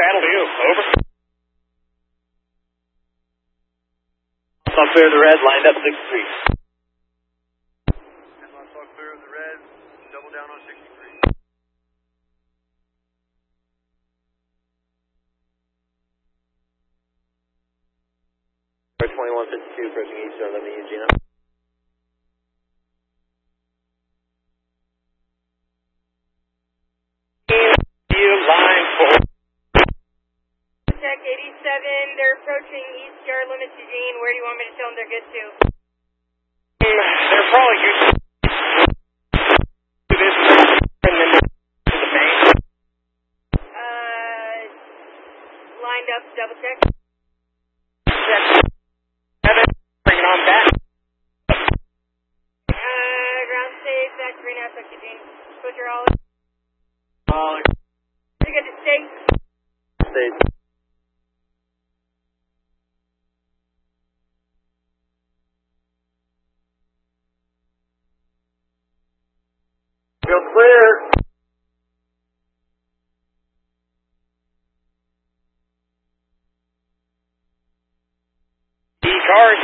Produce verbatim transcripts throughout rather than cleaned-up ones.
handle to you. Over. All clear of the red, lined up six three. Hemlock's all clear of the red, double down on sixty-three. twenty-one fifty-two, approaching east, eleven Eugene. Line four. Check eighty-seven, they're approaching east yard limits Eugene. Where do you want me to tell them they're good to? They're probably used to this and then to the main. Uh, lined up, double check. Check. Seven, bringing on back. Uh, ground safe, back to green aspect Eugene. Put your all. All Pretty good to state. state. Feel clear. D cars.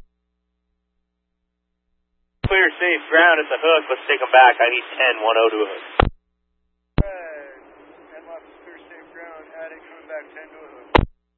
Clear, safe, ground at the hook. Let's take them back. I need ten, one oh to a hook. Hemlock's clear, safe ground. Attic coming back ten to a hook.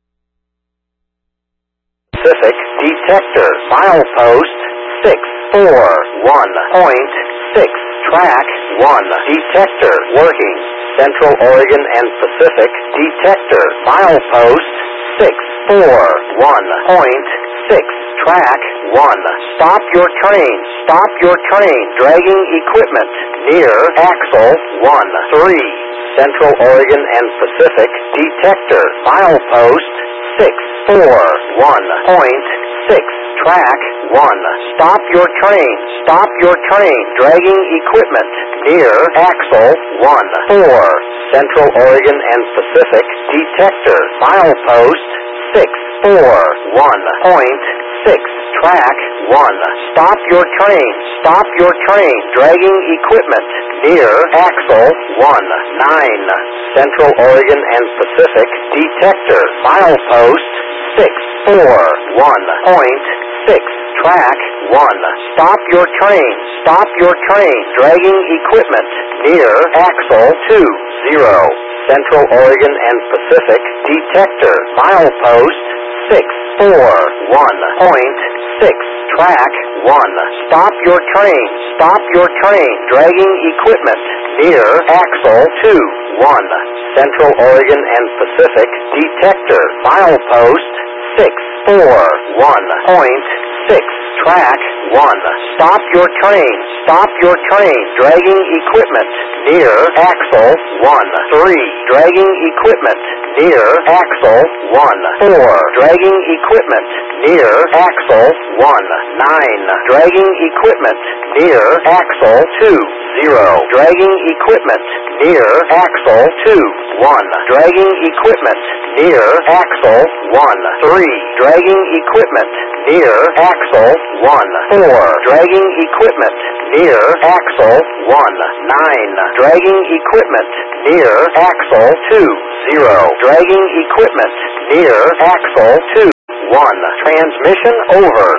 Pacific detector, milepost six four one point six, track one, detector working, Central Oregon and Pacific detector, milepost six four one point six, track one, stop your train, stop your train, dragging equipment near axle one three, Central Oregon and Pacific detector, milepost six four one point six, track one, stop your train, stop your train, dragging equipment near axle one four, Central Oregon and Pacific detector, milepost six four one point six, track one, stop your train, stop your train, dragging equipment near axle one nine, Central Oregon and Pacific detector, milepost six four one point six, track one, stop your train, stop your train, dragging equipment near axle two zero, Central Oregon and Pacific detector, milepost six four one point six, track one, stop your train, stop your train, dragging equipment near axle two one, Central Oregon and Pacific detector, milepost six four one point six, track one, stop your train, stop your train, dragging equipment near axle one three, dragging equipment near axle one four, dragging equipment near axle one nine, dragging equipment near axle two zero, dragging equipment near axle two one, dragging equipment near axle one three, dragging equipment near axle one four, dragging equipment near axle one nine, dragging equipment near axle two zero, dragging equipment near axle two one, transmission over.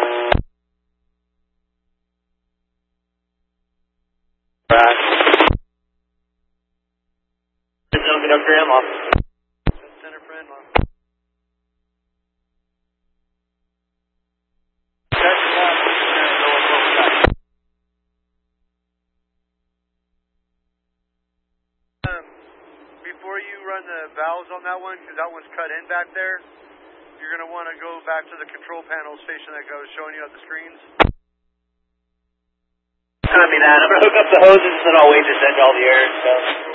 Right. Zone conductor Hemlock. Center for Hemlock. Um, before you run the valves on that one, because that one's cut in back there, you're going to want to go back to the control panel station that I was showing you on the screens. Copy that. I'm going to hook up the hoses and then I'll wait to send all the air and stuff.